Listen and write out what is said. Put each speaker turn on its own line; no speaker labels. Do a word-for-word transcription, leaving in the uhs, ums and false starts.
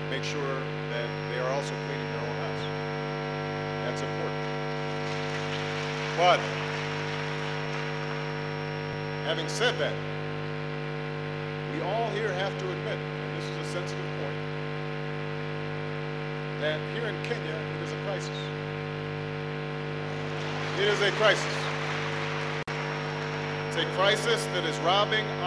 make sure that they are also cleaning their own house. That's important. But having said that, we all here have to admit, and this is a sensitive point, that here in Kenya, it is a crisis. It is a crisis. It's a crisis that is robbing